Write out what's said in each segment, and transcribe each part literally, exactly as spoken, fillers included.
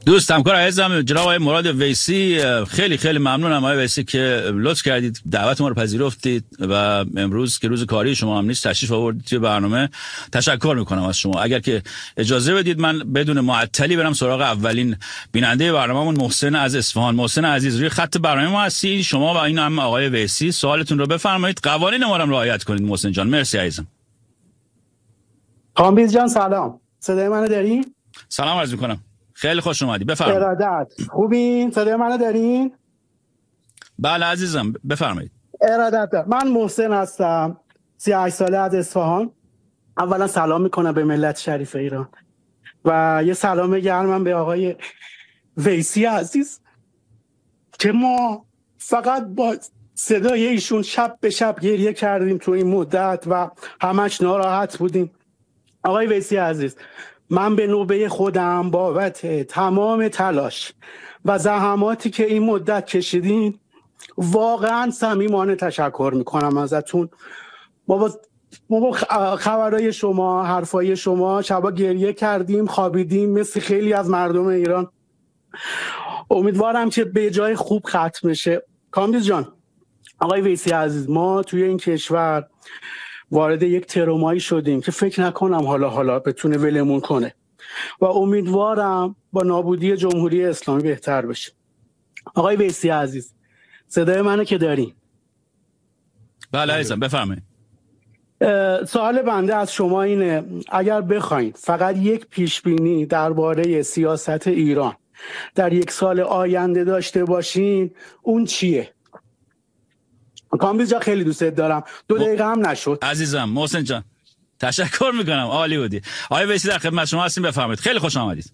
دوست همکار عزیزم جناب آقای مراد ویسی، خیلی خیلی ممنونم آقای ویسی که لطف کردید دعوت ما رو پذیرفتید و امروز که روز کاری شما هم نیست تشریف آوردید توی برنامه. تشکر میکنم از شما. اگر که اجازه بدید من بدون معطلی برم سراغ اولین بیننده برنامه‌مون، محسن از اصفهان. محسن عزیز روی خط برنامه ما هستی، شما و این هم آقای ویسی سوالتون رو بفرمایید. قوانین ما رو رعایت کنید محسن جان. مرسی عزیزم. کامبیز جان سلام، صدای منو داری؟ سلام عرض میکنم، خیلی خوش اومدی، بفرمایید. ارادت، خوبین؟ صدای منو دارین؟ بله عزیزم بفرمایید. ارادت دارم. من محسن هستم، سی و هشت ساله از اصفهان. اولا سلام میکنم به ملت شریف ایران و یه سلام گرمم به آقای ویسی عزیز که ما فقط با صدای ایشون شب به شب گریه کردیم تو این مدت و همش ناراحت بودیم. آقای ویسی عزیز، من به نوبه خودم بابت تمام تلاش و زحماتی که این مدت کشیدین واقعا صمیمانه تشکر میکنم ازتون. ما با خبرهای شما، حرفای شما شبا گریه کردیم، خوابیدیم مثل خیلی از مردم ایران. امیدوارم که به جای خوب ختم بشه. کامبیز جان، آقای ویسی عزیز، ما توی این کشور وارد یک ترومایی شدیم که فکر نکنم حالا حالا بتونه ولمون کنه و امیدوارم با نابودی جمهوری اسلامی بهتر بشه. آقای ویسی عزیز، صدای منو که دارین؟ بله عزیزم بفرمایید. سوال بنده از شما اینه، اگر بخواید فقط یک پیش بینی درباره سیاست ایران در یک سال آینده داشته باشین، اون چیه؟ کامبیز جان خیلی دوستت دارم. دو دقیقه هم نشد عزیزم. محسن جان تشکر میکنم، عالی بودی. آقای ویسی در خدمت شما هستیم، بفرمایید. خیلی خوش آمدید.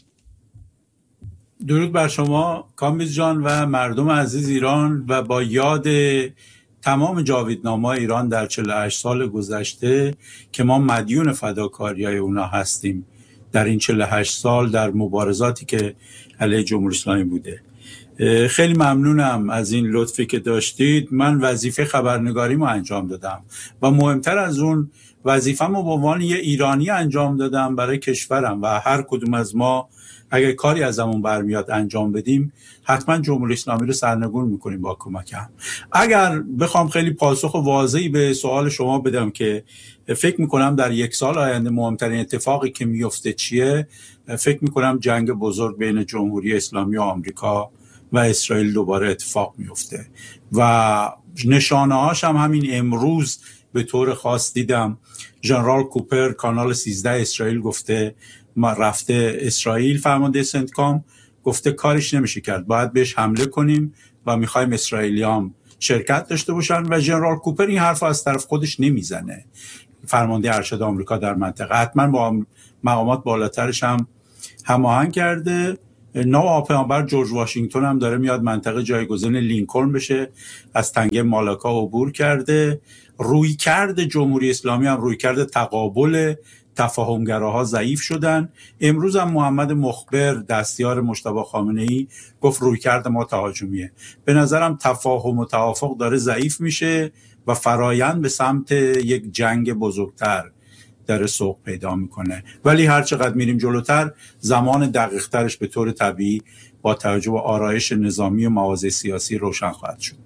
درود بر شما کامبیز جان و مردم عزیز ایران و با یاد تمام جاویدنامه‌های ایران در چهل و هشت سال گذشته که ما مدیون فداکاری‌های اونا هستیم در این چهل و هشت سال در مبارزاتی که علیه جمهوری اسلامی بوده. خیلی ممنونم از این لطفی که داشتید. من وظیفه خبرنگاریمو انجام دادم و مهمتر از اون وظیفه‌مو به عنوان یه ایرانی انجام دادم برای کشورم و هر کدوم از ما اگر کاری ازمون برمیاد انجام بدیم حتما جمهوری اسلامی رو سرنگون میکنیم با کمکم. اگر بخوام خیلی پاسخ واضحی به سوال شما بدم که فکر میکنم در یک سال آینده مهمترین اتفاقی که میفته چیه، فکر میکنم جنگ بزرگ بین جمهوری اسلامی و آمریکا و اسرائیل دوباره اتفاق میفته و نشانه هاش هم همین امروز به طور خاص دیدم. ژنرال کوپر کانال سیزده اسرائیل گفته، ما رفته اسرائیل، فرمانده سنتکام گفته کارش نمیشه کرد، باید بهش حمله کنیم و میخوایم اسرائیلیام شرکت داشته باشن و ژنرال کوپر این حرف از طرف خودش نمیزنه، فرمانده ارشد آمریکا در منطقه. حتما با مقامات بالاترش هم هماهنگ کرده. نوآپنبر جورج واشنگتن هم داره میاد منطقه جایگزین لینکلن بشه، از تنگه مالاکا عبور کرده. روی کرد جمهوری اسلامی هم روی کرد تقابل تفاهمگراها ضعیف شدن. امروز هم محمد مخبر دستیار مجتبی خامنه‌ای گفت روی کرد ما تهاجمیه. به نظرم تفاهم و توافق داره ضعیف میشه و فرایند به سمت یک جنگ بزرگتر داره سوق پیدا میکنه. ولی هر چقدر میریم جلوتر زمان دقیق ترش به طور طبیعی با توجه به آرایش نظامی و مواضع سیاسی روشن خواهد شد.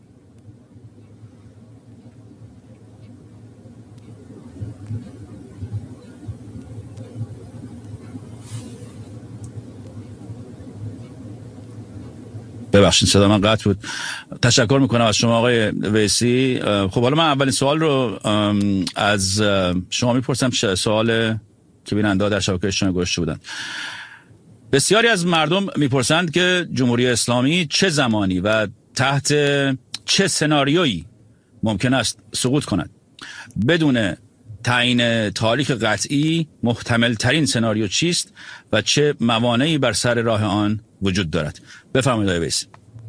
ببخشید صدا من قطع بود. تشکر میکنم از شما آقای ویسی. خب حالا من اولین سوال رو از شما میپرسم، سوال که بیننده ها در شبکه اجتماعی گذاشته بودن. بسیاری از مردم میپرسند که جمهوری اسلامی چه زمانی و تحت چه سناریویی ممکن است سقوط کند. بدون تعیین تاریخ قطعی محتمل ترین سناریو چیست و چه موانعی بر سر راه آن وجود دارد؟ بفرمایید آقای ویسی.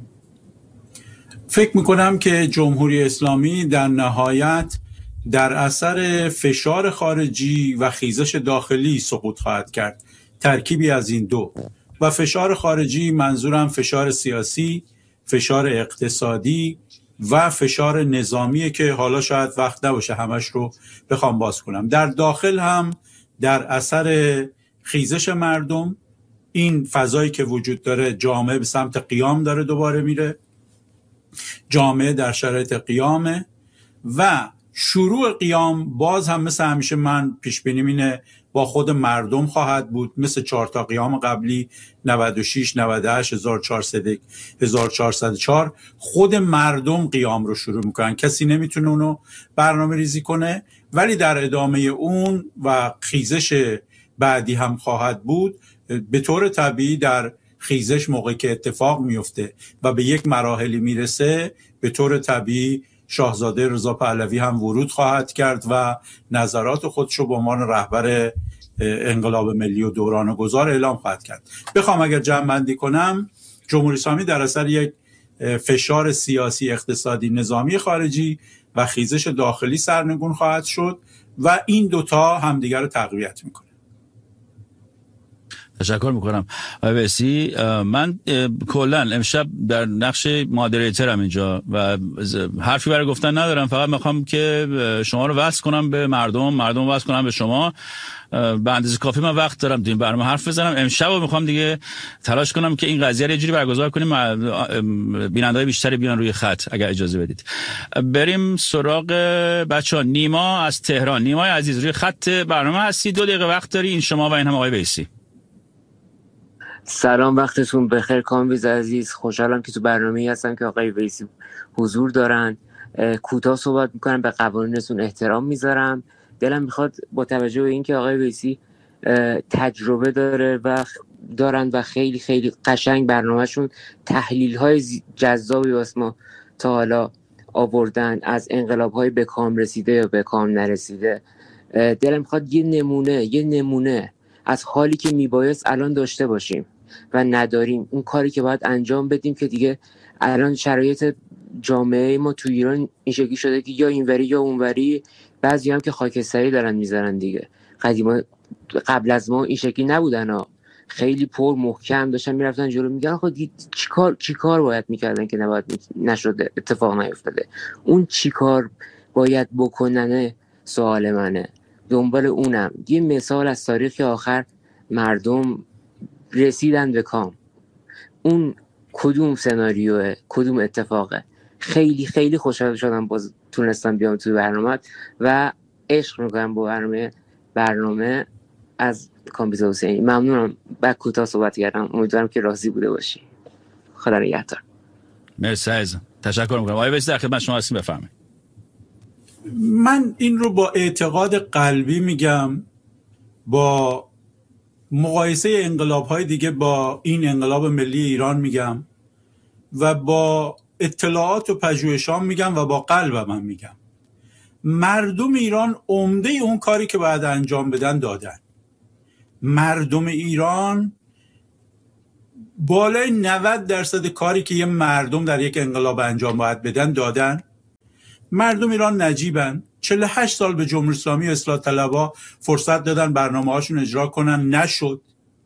فکر میکنم که جمهوری اسلامی در نهایت در اثر فشار خارجی و خیزش داخلی سقوط خواهد کرد، ترکیبی از این دو. و فشار خارجی منظورم فشار سیاسی، فشار اقتصادی و فشار نظامیه که حالا شاید وقت نباشه همش رو بخوام باز کنم. در داخل هم در اثر خیزش مردم این فضایی که وجود داره، جامعه به سمت قیام داره دوباره میره، جامعه در شرایط قیامه و شروع قیام باز هم مثل همیشه من پیش بینیم اینه با خود مردم خواهد بود، مثل چهار تا قیام قبلی نود و شش، نود و هشت، هزار و چهارصد و یک، هزار و چهارصد و چهار خود مردم قیام رو شروع میکنن، کسی نمیتونه اونو برنامه ریزی کنه، ولی در ادامه اون و خیزش بعدی هم خواهد بود. به طور طبیعی در خیزش موقعی که اتفاق میفته و به یک مراحلی میرسه، به طور طبیعی شاهزاده رضا پهلوی هم ورود خواهد کرد و نظرات خودش رو به عنوان رهبر انقلاب ملی و دوران گذار اعلام خواهد کرد. بخوام اگر جمع بندی کنم، جمهوری اسلامی در اثر یک فشار سیاسی، اقتصادی، نظامی خارجی و خیزش داخلی سرنگون خواهد شد و این دوتا همدیگر رو تقویت میکنه. تشکر میکنم آقای ویسی. من کلا امشب در نقش مادریترم اینجا و حرفی برای گفتن ندارم، فقط میخوام که شما رو وصل کنم به مردم، مردم وصل کنم به شما. به اندازه کافی من وقت دارم تو این برنامه حرف بزنم. امشب رو میخوام دیگه تلاش کنم که این قضیه رو یه جوری برگزار کنیم بیننده‌های بیشتری بیان روی خط اگر اجازه بدید. بریم سراغ بچه‌ها. نیما از تهران. نیمای عزیز روی خط برنامه هستی، دو دقیقه وقت داری، این شما و این هم آقای ویسی. سلام، وقتتون بخیر کامبیز عزیز. خوشحالم که تو برنامه‌ای هستم که آقای ویسی حضور دارن. کوتاه صحبت میکنم، به قوانینتون احترام میذارم. دلم میخواد با توجه به اینکه آقای ویسی تجربه داره و دارن و خیلی خیلی قشنگ برنامهشون تحلیل‌های جذابی واسه ما تا حالا آوردن از انقلاب‌های به کام رسیده یا به کام نرسیده، دلم میخواد یه نمونه یه نمونه از حالی که میبایست الان داشته باشیم و نداریم، اون کاری که باید انجام بدیم که دیگه الان شرایط جامعه ما تو ایران این شکلی شده که یا اینوری یا اونوری، بعضی هم که خاکستری دارن میذارن دیگه. قدیما قبل از ما این شکلی نبودن ها، خیلی پر محکم داشتن میرفتن جلو. میگن خب چیکار چیکار باید میکردن که نباید نشده، اتفاق نیفتاده. اون چیکار باید بکننه سوال منه، دنبال اونم. یه مثال از تاریخ که آخر مردم رسیدن به کام، اون کدوم سناریوه، کدوم اتفاقه؟ خیلی خیلی خوشحال شدم باز تونستم بیام توی برنامه و عشق میکنم با برنامه برنامه از کامبیز حسینی. ممنونم. بعد کوتاه صحبت کردم، امیدوارم که راضی بوده باشی. خدا نگهدار. مرسی عزیزم، تشکر میکنم. آقای ویسی در خدمت شما هستیم، بفرمایید. من این رو با اعتقاد قلبی میگم، با مقایسه انقلاب‌های دیگه با این انقلاب ملی ایران میگم و با اطلاعات و پژوهشام میگم و با قلبم هم میگم. مردم ایران عمده اون کاری که باید انجام بدن دادن. مردم ایران بالای نود درصد کاری که یه مردم در یک انقلاب انجام باید بدن دادن. مردم ایران نجیبن. چهل و هشت سال به جمهوری اسلامی و اصلاح طلبها فرصت دادن برنامه هاشون اجرا کنن، نشد.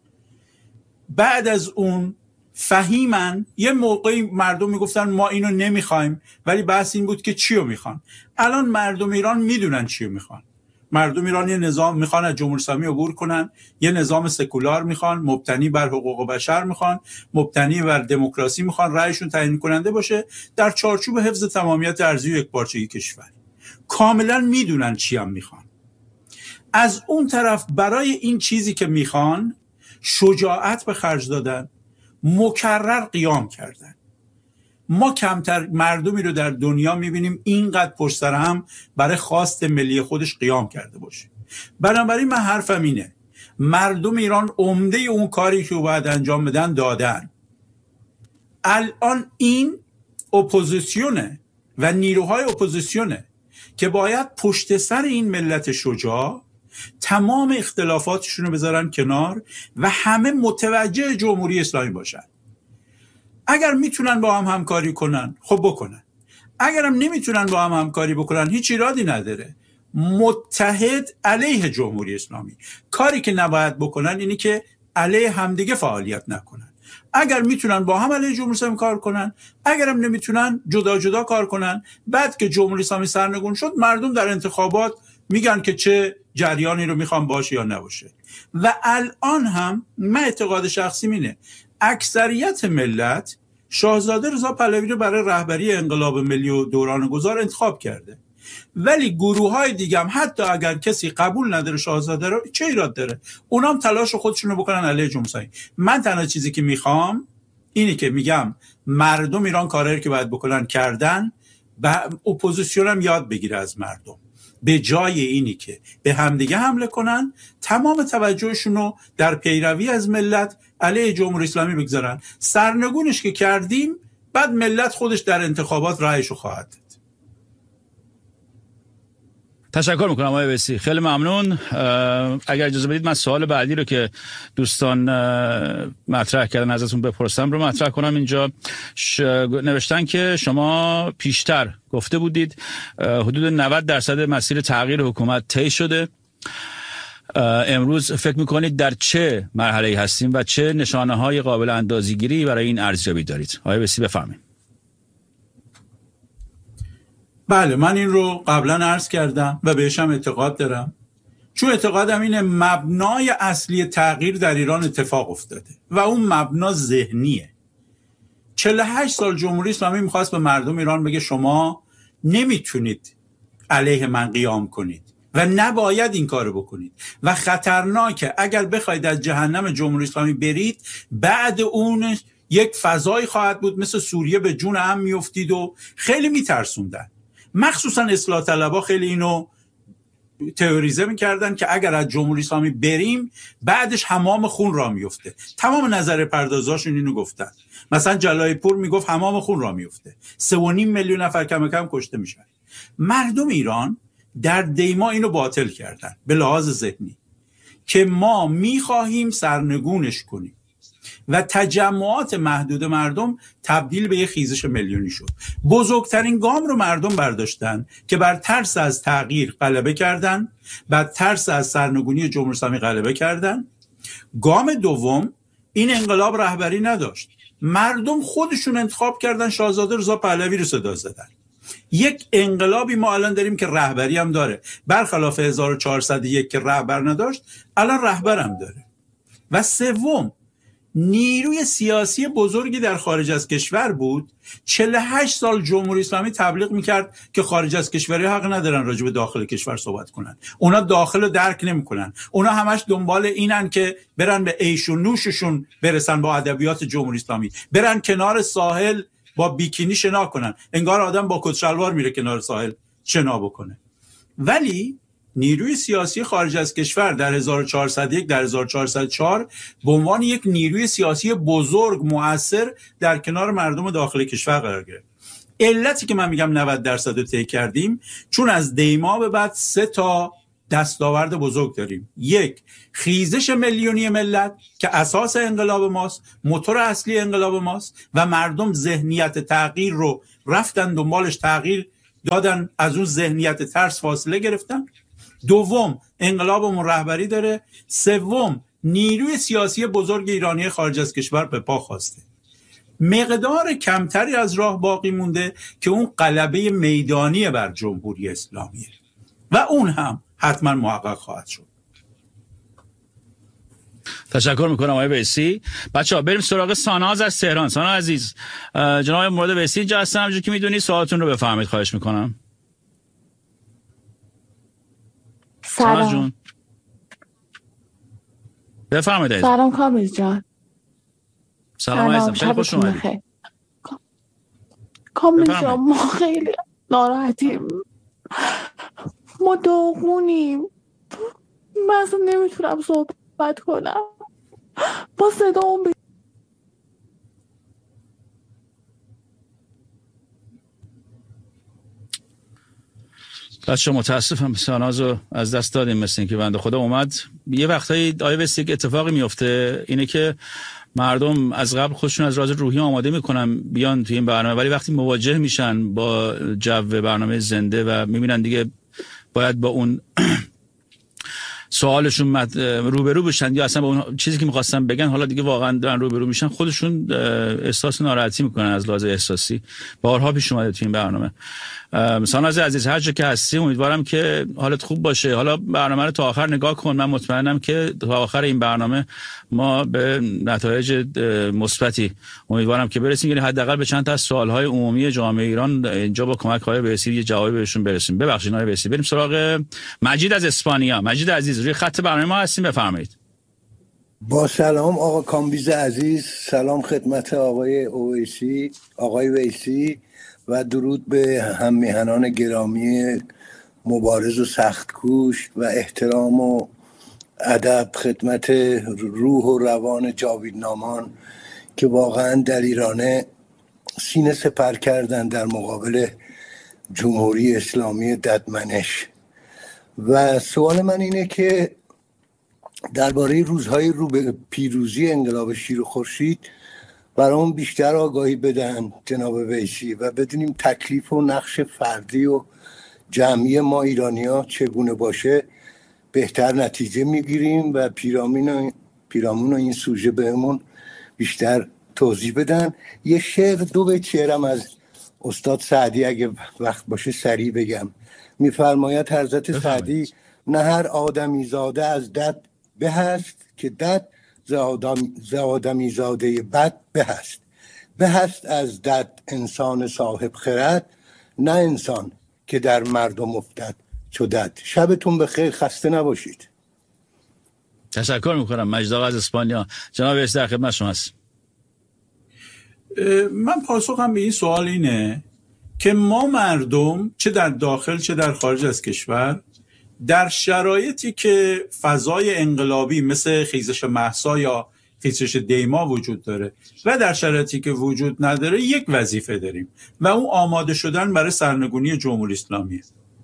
بعد از اون فهیمن. یه موقعی مردم میگفتن ما اینو نمیخوایم، ولی بحث این بود که چی رو میخوان. الان مردم ایران میدونن چی رو میخوان. مردم ایران یه نظام میخوان از جمهوری اسلامی عبور کنن، یه نظام سکولار میخوان، مبتنی بر حقوق بشر میخوان، مبتنی بر دموکراسی میخوان، رأیشون تعیین کننده باشه در چارچوب حفظ تمامیت ارضی و یکپارچگی کشور. کاملا میدونن چی هم میخوان. از اون طرف برای این چیزی که میخوان شجاعت به خرج دادن، مکرر قیام کردن. ما کمتر مردمی رو در دنیا میبینیم اینقدر پشت سر هم برای خواست ملی خودش قیام کرده باشه. بنابراین من حرفم اینه، مردم ایران عمده اون کاری که باید انجام بدن دادن. الان این اپوزیسیونه و نیروهای اپوزیسیونه که باید پشت سر این ملت شجاع تمام اختلافاتشون رو بذارن کنار و همه متوجه جمهوری اسلامی باشن. اگر میتونن با هم همکاری کنن خب بکنن، اگرم نمیتونن با هم همکاری بکنن هیچ ایرادی نداره. متحد علیه جمهوری اسلامی. کاری که نباید بکنن اینی که علیه همدیگه فعالیت نکنن. اگر میتونن با هم علیه جمهوری اسلامی کار کنن، اگرم نمیتونن جدا جدا کار کنن. بعد که جمهوری اسلامی سرنگون شد، مردم در انتخابات میگن که چه جریانی رو میخوام باشه یا نباشه. و الان هم من اعتقاد شخصی اینه اکثریت ملت شاهزاده رضا پهلوی رو برای رهبری انقلاب ملی و دوران گذار انتخاب کرده، ولی گروه های دیگه هم حتی اگر کسی قبول نداره شاهزاده رو، چه ایراد داره؟ اونام تلاش خودشون رو بکنن علیه جمهوری اسلامی. من تنها چیزی که میخوام اینی که میگم مردم ایران کاری که باید بکنن کردن و اپوزیسیون هم یاد بگیره از مردم، به جای اینی که به همدیگه حمله کنن تمام توجهشون رو در پیروی از ملت علیه جمهوری اسلامی بگذارن. سرنگونش که کردیم بعد ملت خودش در انتخابات رأیشو خواهد داد. تشکر میکنم آقای ویسی، خیلی ممنون. اگر اجازه بدید من سوال بعدی رو که دوستان مطرح کردن ازتون بپرسم رو مطرح کنم. اینجا ش... نوشتن که شما پیشتر گفته بودید حدود نود درصد مسیر تغییر حکومت طی شده. امروز فکر میکنید در چه مرحله هستیم و چه نشانه های قابل اندازه‌گیری برای این ارزیابی دارید؟ آقای ویسی بفرمایید. بله، من این رو قبلا عرض کردم و بهش هم اعتقاد دارم، چون اعتقادم اینه مبنای اصلی تغییر در ایران اتفاق افتاده و اون مبنا ذهنیه. چهل و هشت سال جمهوری اسلامی میخواست به مردم ایران بگه شما نمیتونید علیه من قیام کنید و نباید این کارو بکنید و خطرناکه اگر بخواید از جهنم جمهوری اسلامی برید بعد اون یک فضایی خواهد بود مثل سوریه به جون هم میافتید و خیلی میترسوندن. مخصوصا اصلاح طلبها خیلی اینو تئوریزه میکردن که اگر از جمهوری اسلامی بریم بعدش حمام خون را میفته. تمام نظر پردازاشون اینو گفتن. مثلا جلای پور میگفت حمام خون را میفته، سه و نیم میلیون نفر کم کم کشته میشن. مردم ایران در دیما اینو باطل کردن به لحاظ ذهنی که ما میخواهیم سرنگونش کنیم و تجمعات محدود مردم تبدیل به یک خیزش میلیونی شد. بزرگترین گام رو مردم برداشتن که بر ترس از تغییر غلبه کردن، بر ترس از سرنگونی جمهوری اسلامی غلبه کردن. گام دوم، این انقلاب رهبری نداشت، مردم خودشون انتخاب کردن شاهزاده رضا پهلوی رو صدا زدن. یک انقلابی ما الان داریم که رهبری هم داره، برخلاف هزار و چهارصد و یک که رهبر نداشت الان رهبر هم داره. و سوم، نیروی سیاسی بزرگی در خارج از کشور بود. چهل و هشت سال جمهوری اسلامی تبلیغ میکرد که خارج از کشوری حق ندارن راجع به داخل کشور صحبت کنن، اونا داخل رو درک نمیکنن، اونا همش دنبال اینن که برن به عیش و نوششون برسن با ادبیات جمهوری اسلامی، برن کنار ساحل با بیکینی شنا کنن، انگار آدم با کت شلوار میره کنار ساحل شنا بکنه. ولی نیروی سیاسی خارج از کشور در هزار و چهارصد و یک در هزار و چهارصد و چهار به عنوان یک نیروی سیاسی بزرگ مؤثر در کنار مردم داخل کشور قرار گرفت. علتی که من میگم نود درصد رو طی کردیم چون از دیما به بعد سه تا دستاورد بزرگ داریم. یک، خیزش میلیونی ملت که اساس انقلاب ماست، موتور اصلی انقلاب ماست و مردم ذهنیت تغییر رو رفتن دنبالش، تغییر دادن، از اون ذهنیت ترس فاصله گرفتن. دوم، انقلابمون رهبری داره. سوم، نیروی سیاسی بزرگ ایرانی خارج از کشور به پا خواسته. مقدار کمتری از راه باقی مونده که اون غلبه میدانی بر جمهوری اسلامیه و اون هم حتما محقق خواهد شد. تشکر میکنم آقای ویسی. بچه‌ها بریم سراغ ساناز از تهران. ساناز عزیز، جناب مورد ویسی اینجا هستن، همونجوری که میدونی سوالتون رو بفرمایید خواهش میکنم. سلام جون. بفرمایید. سلام کامیز جان. سلام عزیزم، خیلی خوش اومدید. کامیز جان ما خیلی ناراحتیم، ما داغونیم، من اصلا نمیتونم صحبت کنم با صدام بی... بچه متاسفم سانازو از دست دادیم. مثل این که بنده خدا اومد یه وقتایی آیه بسید که اتفاقی میفته اینه که مردم از قبل خودشون از راز روحی آماده میکنن بیان توی این برنامه، ولی وقتی مواجه میشن با جو برنامه زنده و میبینن دیگه باید با اون سوالشون مد... روبرو بشن یا اصلا با اون چیزی که میخواستن بگن حالا دیگه واقعا دارن روبرو میشن، خودشون احساس ناراحتی میکنن از لحاظ احساسی. بارها پیش اومده تو این برنامه. ساناز عزیز هر جا که هستی امیدوارم که حالت خوب باشه. حالا برنامه رو تا آخر نگاه کن، من مطمئنم که تا آخر این برنامه ما به نتایج مثبتی امیدوارم که برسیم، یعنی حداقل به چند تا از سوال‌های عمومی جامعه ایران اینجا با کمک های بیسی یه جوابی بهشون برسیم. ببخشید آقای بیسی. بریم سراغ مجید از اسپانیا. مجید عزیز روی خط برنامه ما هستیم، بفرمایید. با سلام آقا کامبیز عزیز، سلام خدمت آقای اویسی، آقای ویسی و درود به هم میهنان گرامی مبارز و سخت کوش و احترام و ادب خدمت روح و روان جاویدنامان که واقعا در ایرانه سینه سپر کردن در مقابل جمهوری اسلامی ددمنش. و سوال من اینه که درباره روزهای رو به پیروزی انقلاب شیر و خورشید برامون بیشتر آگاهی بدن جناب ویسی و بدونیم تکلیف و نقش فردی و جمعی ما ایرانی‌ها چگونه باشه بهتر نتیجه میگیریم و پیرامون پیرامون این سوژه بهمون بیشتر توضیح بدن. یه شعر دو بیت شعرم از استاد سعدی اگه وقت باشه سریع بگم. میفرماید حضرت سعدی نه هر آدمی زاده از دد به هست که دد ز آدمی زاده بد به هست. به هست از دد انسان صاحب خرد، نه انسان که در مردم افتد چو دد. شبتون بخیر، خسته نباشید. تشکر میکنم. مجید آقا از اسپانیا. جناب ویسی در خدمت شما هست. من پاسخم به این سوال اینه که ما مردم چه در داخل چه در خارج از کشور در شرایطی که فضای انقلابی مثل خیزش مهسا یا خیزش دیما وجود داره و در شرایطی که وجود نداره یک وظیفه داریم و اون آماده شدن برای سرنگونی جمهوری اسلامی.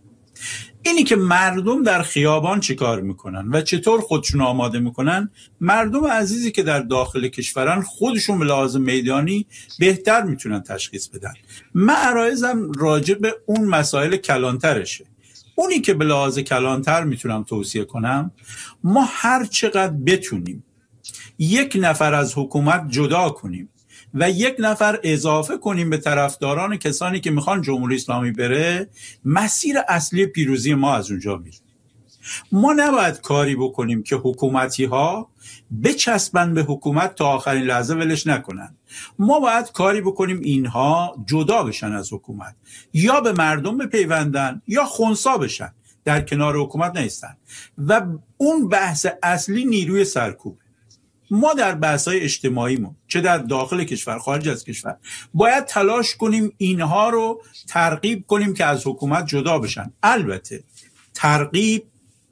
اینی که مردم در خیابان چی کار میکنن و چطور خودشون آماده میکنن، مردم عزیزی که در داخل کشورن خودشون به لحاظ میدانی بهتر میتونن تشخیص بدن. من عرایزم راجع به اون مسائل کلانترشه. اونی که به لحاظ کلانتر میتونم توصیه کنم، ما هر چقدر بتونیم یک نفر از حکومت جدا کنیم و یک نفر اضافه کنیم به طرفداران کسانی که میخوان جمهوری اسلامی بره، مسیر اصلی پیروزی ما از اونجا میره. ما نباید کاری بکنیم که حکومتی ها بچسبن به حکومت تا آخرین لحظه ولش نکنن. ما باید کاری بکنیم اینها جدا بشن از حکومت، یا به مردم بپیوندن یا خنثی بشن، در کنار حکومت نیستن. و اون بحث اصلی نیروی سرکوب. ما در بحث‌های اجتماعیمون چه در داخل کشور خارج از کشور باید تلاش کنیم اینها رو ترغیب کنیم که از حکومت جدا بشن. البته ترغیب،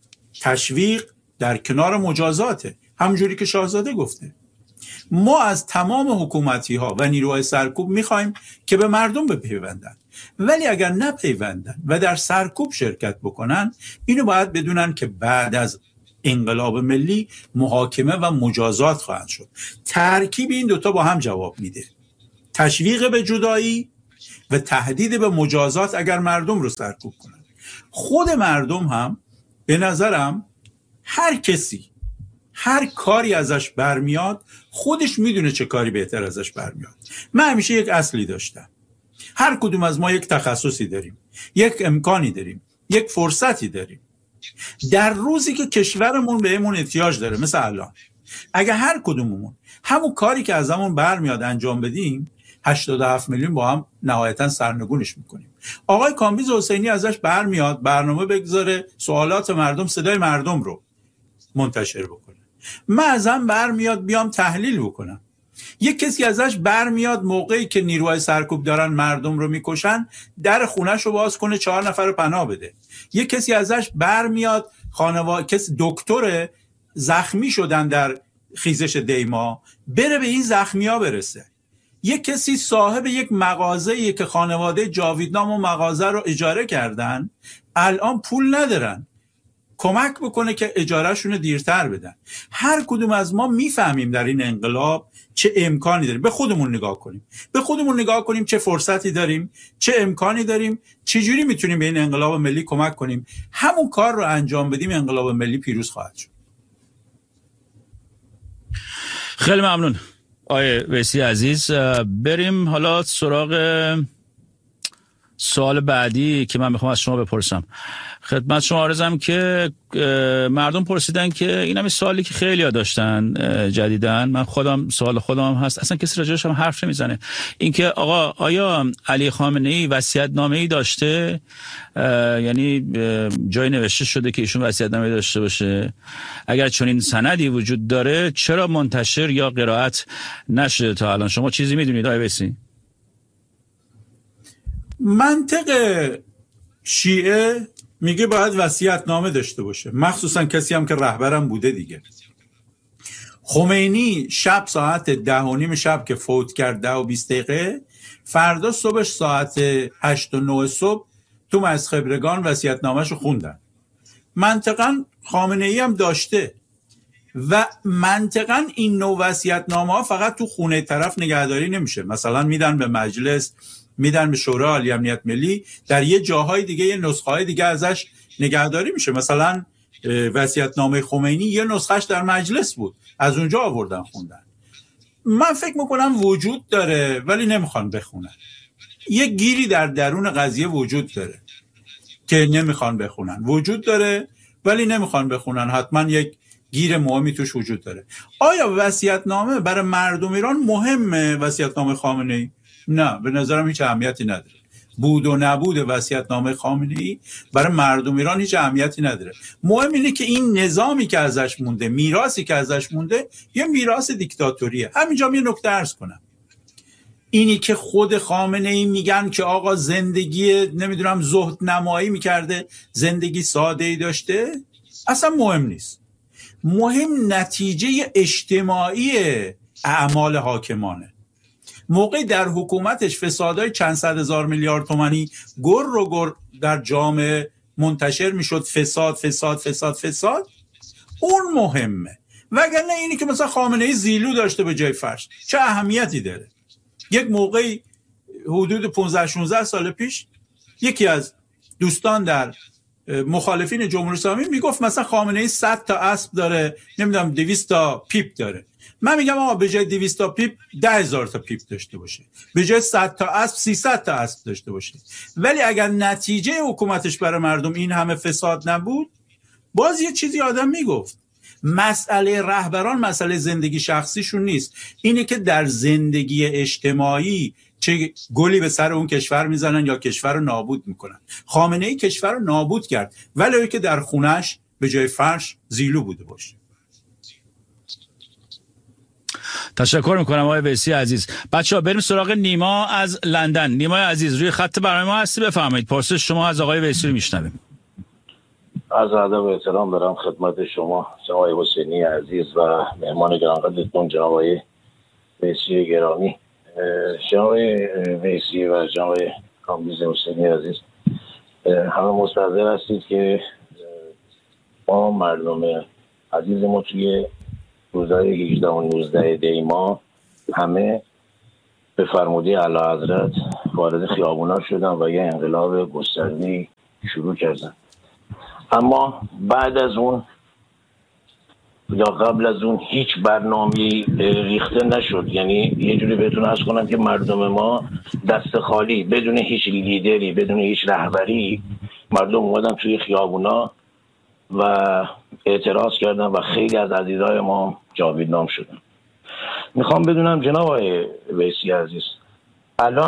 تشویق در کنار مجازاته، همونجوری که شاهزاده گفته. ما از تمام حکومتی ها و نیروهای سرکوب میخوایم که به مردم بپیوندن، ولی اگر نپیوندن و در سرکوب شرکت بکنن، اینو باید بدونن که بعد از انقلاب ملی محاکمه و مجازات خواهند شد. ترکیب این دوتا با هم جواب میده، تشویق به جدایی و تهدید به مجازات اگر مردم رو سرکوب کنن. خود مردم هم به نظرم هر کسی هر کاری ازش برمیاد خودش میدونه چه کاری بهتر ازش برمیاد. من همیشه یک اصلی داشتم، هر کدوم از ما یک تخصصی داریم، یک امکانی داریم، یک فرصتی داریم. در روزی که کشورمون بهمون احتیاج داره، مثل الان، اگه هر کدوممون همون کاری که ازمون برمیاد انجام بدیم، هشتاد و هفت میلیون با هم نهایتا سرنگونش میکنیم. آقای کامبیز حسینی ازش برمیاد برنامه بگذاره سوالات مردم، صدای مردم رو منتشر بکنه. من ازم برمیاد بیام تحلیل بکنم. یک کسی ازش برمیاد موقعی که نیروهای سرکوب دارن مردم رو میکشن در خونش رو باز کنه، چهار نفر رو پناه بده. یک کسی ازش برمیاد خانواده کسی دکتر زخمی شدن در خیزش دیما بره به این زخمیا برسه. یک کسی صاحب یک مغازه‌ای که خانواده جاویدنام و مغازه رو اجاره کردن الان پول ندارن، کمک بکنه که اجارهشون رو دیرتر بدن. هر کدوم از ما میفهمیم در این انقلاب چه امکانی داریم. به خودمون نگاه کنیم، به خودمون نگاه کنیم چه فرصتی داریم، چه امکانی داریم، چجوری میتونیم به این انقلاب ملی کمک کنیم. همون کار رو انجام بدیم، انقلاب ملی پیروز خواهد شد. خیلی ممنون آقای ویسی عزیز. بریم حالا سراغ سوال بعدی که من میخوام از شما بپرسم. خدمت شما عرضم که مردم پرسیدن که این هم سوالی که خیلی ها داشتن جدیدن، من خودم سوال خودم هست، اصلا کسی راجعش هم حرف نمیزنه، اینکه آقا آیا علی خامنه‌ای وصیت‌نامه‌ای داشته؟ یعنی جای نوشته شده که ایشون وصیت‌نامه‌ای داشته باشه؟ اگر چنین سندی وجود داره چرا منتشر یا قرائت نشده تا الان؟ شما چیزی میدونید آقای ویسی؟ منطق شیعه میگه باید وصیت‌نامه داشته باشه، مخصوصا کسی هم که رهبرم بوده دیگه. خمینی شب ساعت ده و نیم شب که فوت کرد، ده و بیست دقیقه، فردا صبح ساعت هشت و نه صبح تو از خبرگان وصیت‌نامه‌شو خوندن. منطقاً خامنه‌ای هم داشته و منطقاً این نوع وصیت‌نامه‌ها فقط تو خونه طرف نگهداری نمیشه، مثلا میدن به مجلس، میدن به شورای عالی امنیت ملی، در یه جاهای دیگه یه نسخه‌های دیگه ازش نگهداری میشه. مثلا وصیت‌نامه خمینی یه نسخهش در مجلس بود، از اونجا آوردن خوندن. من فکر میکنم وجود داره ولی نمیخوان بخونن. یه گیری در درون قضیه وجود داره که نمیخوان بخونن، وجود داره ولی نمیخوان بخونن. حتما یک گیر مهمی توش وجود داره. آیا وصیت‌نامه برای مردم ایران مهمه؟ وصیت‌نامه خامنه‌ای نه، به نظرم هیچ اهمیتی نداره. بود و نبود وصیت‌نامه خامنه‌ای برای مردم ایران هیچ اهمیتی نداره. مهم اینه که این نظامی که ازش مونده، میراثی که ازش مونده، یه میراث دیکتاتوریه. همینجا یه نکته عرض کنم، اینی که خود خامنه‌ای میگن که آقا زندگی نمیدونم زهد نمایی میکرده، زندگی ساده‌ای داشته، اصلا مهم نیست. مهم نتیجه اجتماعی اعمال حاکمانه. موقعی در حکومتش فسادهای چند صد هزار میلیارد تومانی گر رو گر در جامعه منتشر میشد، فساد فساد فساد فساد، اون مهمه. وگرنه اینی که مثلا خامنه‌ای زیلو داشته به جای فرش چه اهمیتی داره؟ یک موقعی حدود پانزده شانزده سال پیش یکی از دوستان در مخالفین جمهوری اسلامی میگفت مثلا خامنه‌ای صد تا اسب داره، نمیدونم دویست تا پیپ داره. من میگم آقا به جای دویست تا پیپ ده هزار تا پیپ داشته باشه، به جای صد تا اسب سیصد تا اسب داشته باشه. ولی اگر نتیجه حکومتش برای مردم این همه فساد نبود، باز یه چیزی آدم میگفت. مسئله رهبران مسئله زندگی شخصیشون نیست، اینه که در زندگی اجتماعی چه گلی به سر اون کشور میزنن یا کشور رو نابود میکنن. خامنه‌ای کشور رو نابود کرد ولی که در خونش به جای فرش زیلو بوده باشه. تشکر میکنم آقای ویسی عزیز. بچه‌ها بریم سراغ نیما از لندن. نیما عزیز روی خط برنامه ما هستی، بفرمایید پرسش شما از آقای ویسی رو میشنویم. از ادب و احترام دارم خدمت شما جناب حسینی عزیز و مهمان گرانقدرتون جناب آقای ویسی گرامی. جناب ویسی و جناب کامبیز حسینی عزیز، همه مستحضر هستید که ما مردم عزیز ما توی روزهای هجده و نوزده دی ماه همه به فرموده اعلیحضرت وارد خیابونا شدن و یه انقلاب گسترده‌ای شروع کردن. اما بعد از اون یا قبل از اون هیچ برنامه‌ای ریخته نشد. یعنی یه جوری بهتون عرض کنم که مردم ما دست خالی، بدون هیچ لیدری، بدون هیچ رهبری، مردم اومدن توی خیابونا و اعتراض کردن و خیلی از عزیزای ما جاویدنام شدن. میخوام بدونم جناب آقای ویسی عزیز، الان